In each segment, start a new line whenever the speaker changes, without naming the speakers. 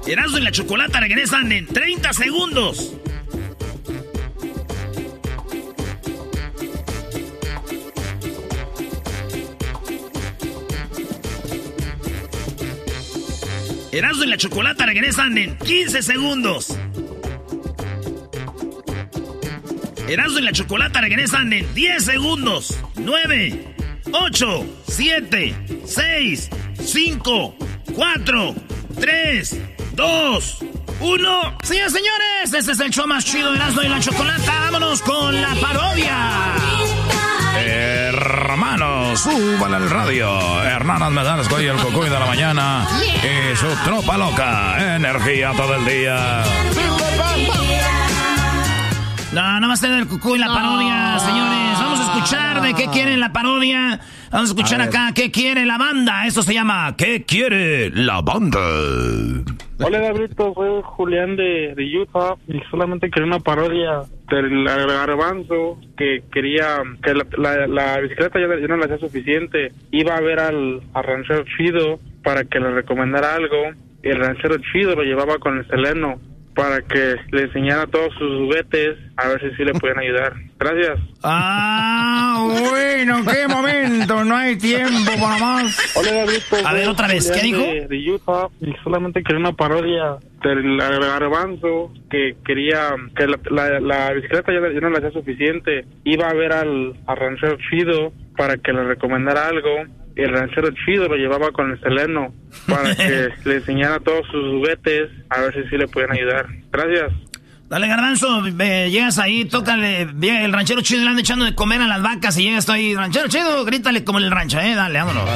Erasmo y la Chocolata regresan en 30 segundos. Erasmo y la Chocolata regresan en 15 segundos. Erasmo y la Chocolata regresan en 10 segundos. 9, 8, 7, 6, 5, 4, 3, 2, 1. Señores, señores, este es el show más chido de Erasmo y la Chocolata. Vámonos con la parodia. Hermanos, suban al radio. Hermanas Medalsco y el Cucuy de la mañana. Y su tropa loca. Energía todo el día. No va a ser el Cucuy la parodia, señores. Vamos a escuchar de qué quiere la parodia. Vamos a escuchar acá qué quiere la banda. Esto se llama ¿Qué quiere la banda?
Hola, Gabrito, soy Julián de Utah y solamente quería una parodia del Garbanzo que quería que la bicicleta ya no le hacía suficiente. Iba a ver al ranchero chido para que le recomendara algo y el ranchero chido lo llevaba con el Seleno para que le enseñara todos sus juguetes a ver si le pueden ayudar. Gracias.
Bueno, qué momento, no hay tiempo para más.
Hola, Gabrito.
A ver, otra vez, ¿qué dijo?
De Utah y solamente quería una parodia del Garbanzo que quería que la bicicleta ya no le hacía suficiente. Iba a ver al ranchero chido para que le recomendara algo. Y el ranchero chido lo llevaba con el Seleno para que le enseñara todos sus juguetes a ver si le pueden ayudar. Gracias.
Dale, Garbanzo, llegas ahí, tócale, el ranchero chido le anda echando de comer a las vacas y llegas tú ahí, ranchero chido, grítale como en el rancho, dale, vámonos.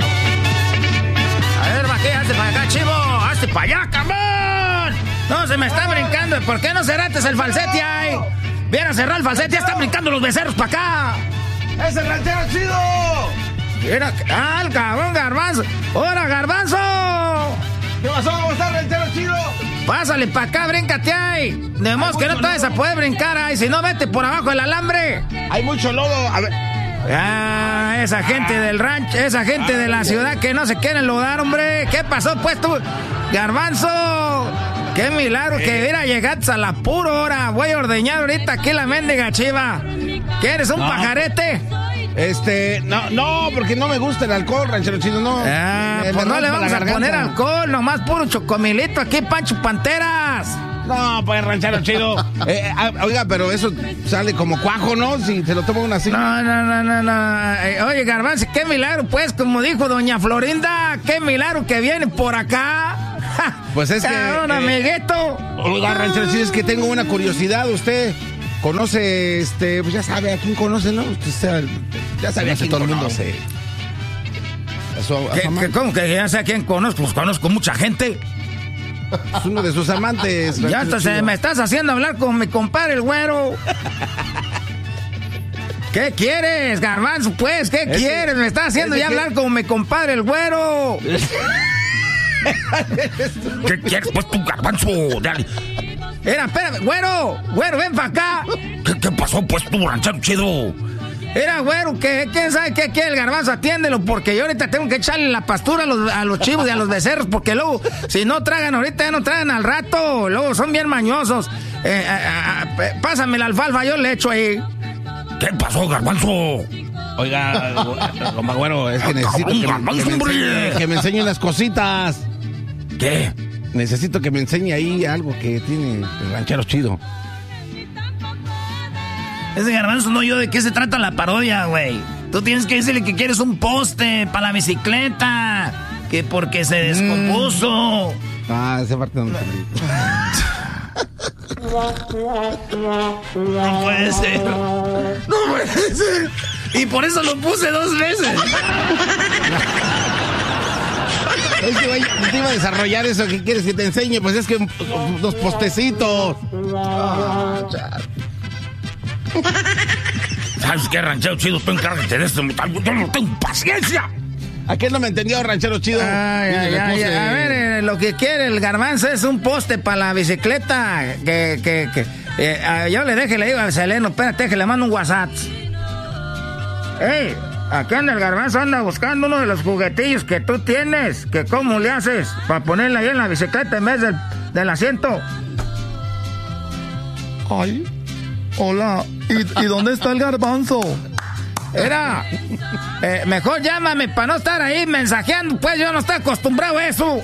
A ver, bajé, hazte para acá, chivo, hazte para allá, cabrón. No, se me está brincando, ¿por qué no cerraste el falsete ahí? Viera cerrar el falsete, ya están brincando los becerros para acá.
¡Es el ranchero chido!
Mira, el cabrón Garbanzo. ¡Hola, Garbanzo!
¿Qué pasó? ¿Cómo está el ranchero chido?
Pásale para acá, bríncate ahí. De modo que no te vas a poder brincar ahí. Si no, vete por abajo del alambre.
Hay mucho lodo. A ver.
Esa gente del rancho, esa gente de la ciudad que no se quieren lodar, hombre. ¿Qué pasó, pues, tú? Garbanzo. Qué milagro que hubiera llegado a la pura hora. Voy a ordeñar ahorita aquí la mendiga chiva. ¿Qué eres, un pajarete?
No, porque no me gusta el alcohol, ranchero chido, no.
Pues no le vamos a poner alcohol, nomás puro chocomilito aquí, Pancho Panteras.
No, pues, ranchero chido. Oiga, pero eso sale como cuajo, ¿no? Si se lo toma uno así.
No. Oye, Garbanzo, qué milagro, pues, como dijo doña Florinda, qué milagro que viene por acá.
Pues es que...
amiguito.
Oiga, ranchero chido, es que tengo una curiosidad, usted... Conoce, pues ya sabe a quién conoce, ¿no? Usted ya sabe a quién todo el mundo conoce.
¿Cómo que ya sé a quién conozco? Pues conozco mucha gente.
Es uno de sus amantes.
Ya hasta me estás haciendo hablar con mi compadre el güero. ¿Qué quieres, Garbanzo? Pues, ¿qué quieres? Me estás haciendo ya hablar con mi compadre el güero. ¿Qué quieres, pues, tu Garbanzo? Dale. Espérame, güero, ven para acá. ¿Qué pasó, pues, tu ranchero chido? Güero, ¿quién sabe qué quiere el Garbanzo? Atiéndelo, porque yo ahorita tengo que echarle la pastura a los chivos y a los becerros, porque luego, si no tragan ahorita, ya no tragan al rato. Luego son bien mañosos. Pásame la alfalfa, yo le echo ahí. ¿Qué pasó, Garbanzo?
Oiga, compa güero, es que necesito que me enseñe unas cositas.
¿Qué?
Necesito que me enseñe ahí algo que tiene el ranchero chido.
Ese Garbanzo no yo, ¿de qué se trata la parodia, güey? Tú tienes que decirle que quieres un poste para la bicicleta, que porque se descompuso.
Esa parte no me
No puede ser. No puede ser. Y por eso lo puse 2 veces.
Es que, güey, te iba a desarrollar eso que quieres que te enseñe. Pues es que unos postecitos.
¿Sabes qué, ranchero chido? Tú encárgate de esto. Yo no tengo paciencia.
¿A qué no me entendió, ranchero chido?
A ver, lo que quiere el Garbanzo es un poste para la bicicleta. Yo le dije, le digo al Seleno, espérate que le mando un WhatsApp. Aquí anda el Garbanzo, anda buscando uno de los juguetillos que tú tienes. Que cómo le haces para ponerle ahí en la bicicleta en vez del asiento.
Ay, hola, ¿y dónde está el Garbanzo?
Era, mejor llámame para no estar ahí mensajeando, pues yo no estoy acostumbrado a eso.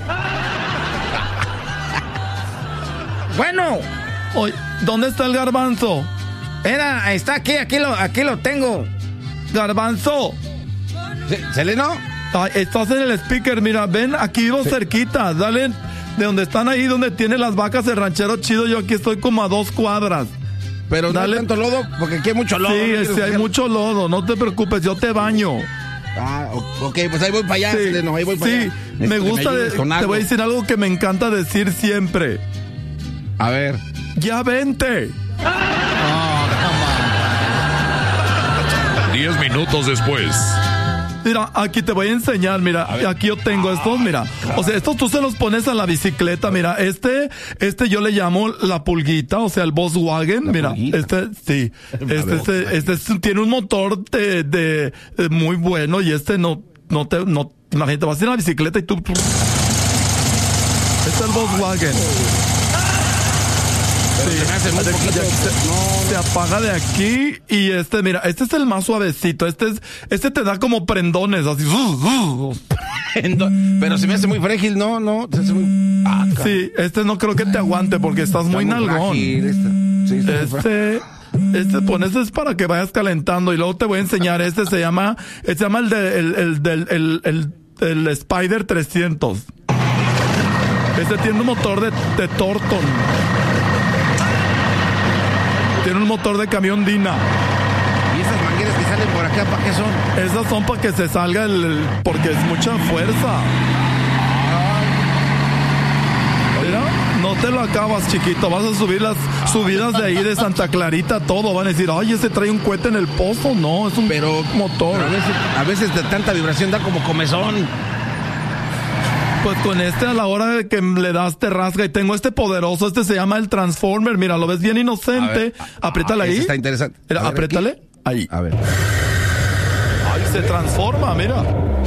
Bueno.
Oye, ¿dónde está el Garbanzo?
Está aquí lo tengo.
Garbanzo.
¿Seleno?
Ay, estás en el speaker, mira, ven, aquí vivo cerquita, dale, de donde están ahí, donde tiene las vacas el ranchero chido, yo aquí estoy como a 2 cuadras.
Pero dale. ¿No hay tanto lodo? Porque aquí hay mucho lodo.
Sí, hay mucho lodo, no te preocupes, yo te baño.
Ah, ok, pues ahí voy para allá,
sí,
Seleno, ahí voy para allá.
Sí, me gusta, te voy a decir algo que me encanta decir siempre.
A ver.
¡Ya vente!
10 minutos después.
Mira, aquí te voy a enseñar, mira, aquí yo tengo estos, mira. O sea, estos tú se los pones a la bicicleta, mira, este yo le llamo la pulguita, o sea, el Volkswagen, mira, pulguita. Sí, tiene un motor de muy bueno y imagínate, vas en la bicicleta y tú. Este es el Volkswagen. Se apaga de aquí y mira, este es el más suavecito, este te da como prendones, así.
Pero se me hace muy frágil, no, se hace muy...
sí, no creo que te aguante porque estás muy nalgón. Este es para que vayas calentando y luego te voy a enseñar, se llama el Spider 300. Tiene un motor de Thornton. Tiene un motor de camión Dina.
¿Y esas mangueras que salen por acá, para qué son?
Esas son para que se salga porque es mucha fuerza. Mira, no te lo acabas, chiquito. Vas a subir las subidas de ahí de Santa Clarita, todo. Van a decir, ay, ese trae un cohete en el pozo. No, es un motor.
Pero a veces de tanta vibración da como comezón.
Pues con a la hora de que le das te rasga y tengo poderoso, se llama el Transformer, mira, lo ves bien inocente, apriétale ahí.
Está interesante.
Mira, apriétale, ahí.
A ver.
Ay, se transforma, mira.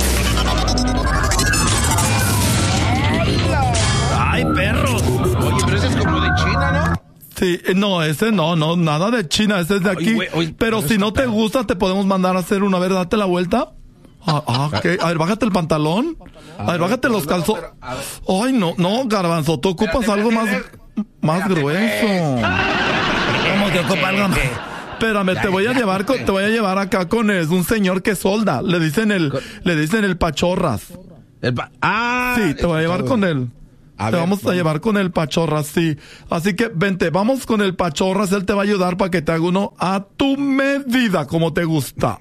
Ay, perros.
Oye, pero ese es como de China, ¿no?
Sí, no, ese no, nada de China, ese es de aquí. Oye, pero si no te gusta, te podemos mandar a hacer una vez, date la vuelta. Okay. A ver, bájate el pantalón. A ver, bájate los calzones. Ay, no, Garbanzo, tú ocupas algo más grueso.
¿Cómo que ocupa algo más?
Espérame, te voy a llevar acá con un señor que solda. Le dicen el Pachorras. Sí, te voy a llevar con él. Te vamos a llevar con el Pachorras, sí. Así que vente, vamos con el Pachorras. Él te va a ayudar para que te haga uno a tu medida, como te gusta.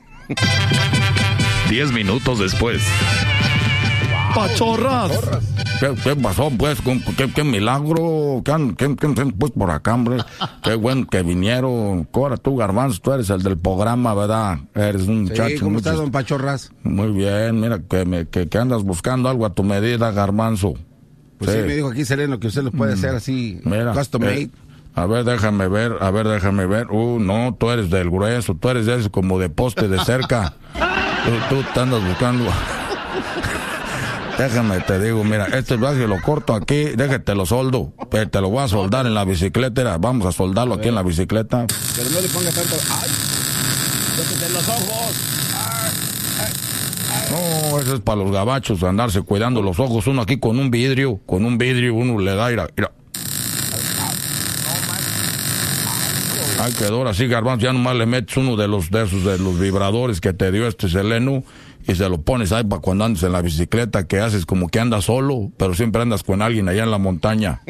10 minutos después.
Pachorras.
¿Qué pasó, pues? ¿Qué milagro? ¿Qué pues por acá, hombre? Qué bueno que vinieron. Ahora tú, Garbanzo, tú eres el del programa, ¿verdad? Eres un muchacho.
¿Cómo estás, don Pachorras?
Muy bien, mira, que andas buscando algo a tu medida, Garbanzo.
Pues sí, me dijo aquí Seleno que usted lo puede hacer así,
mira, custom made. A ver, déjame ver. No, tú eres del grueso, tú eres de eso como de poste de cerca. Tú te andas buscando. Déjame, te digo, mira, viaje lo corto aquí, déjate lo soldo. Te lo voy a soldar en la bicicleta. Vamos a soldarlo aquí en la bicicleta.
Pero no le ponga tanto. ¡Ay! ¡Tóquete los ojos!
No, eso es para los gabachos, andarse cuidando los ojos. Uno aquí con un vidrio, uno le da, mira. Ay, quedó así, Garbanzo, ya nomás le metes uno de los vibradores que te dio Seleno y se lo pones ahí para cuando andes en la bicicleta, que haces como que andas solo, pero siempre andas con alguien allá en la montaña.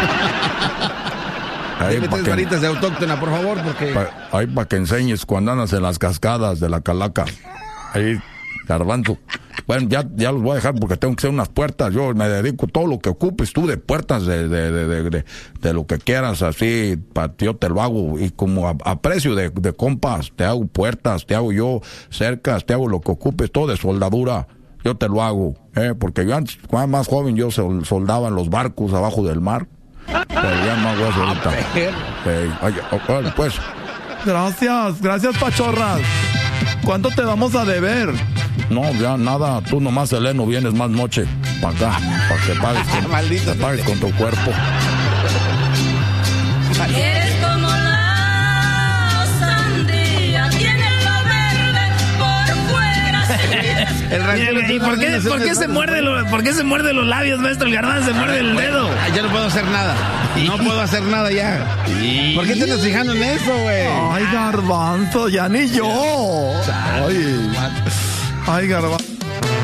Ahí para que varitas de autóctona, por favor, porque...
Ahí para que enseñes cuando andas en las cascadas de la Calaca. Ahí, Garbanzo. Bueno, ya los voy a dejar porque tengo que hacer unas puertas. Yo me dedico a todo lo que ocupes tú de puertas, de lo que quieras, así, yo te lo hago. Y como a precio de compas, te hago puertas, te hago yo cercas, te hago lo que ocupes, todo de soldadura. Yo te lo hago, porque yo antes, cuando era más joven, yo soldaba en los barcos abajo del mar. Pero ya no hago eso ahorita. Oye, pues.
Gracias, Pachorras. ¿Cuánto te vamos a deber?
No, ya nada. Tú nomás, Eleno, vienes más noche para acá, para que pagues
Maldito
te pagues con tu cuerpo.
Eres como la sandía, tiene lo verde por fuera.
El ranchero,
¿Y por qué se muerde los labios, maestro? El Garbanzo se muerde el dedo.
Ya no puedo hacer nada. No puedo hacer nada ya. ¿Por qué te estás fijando en eso, güey?
Ay, Garbanzo, ya ni yo. Ay, Garbanzo.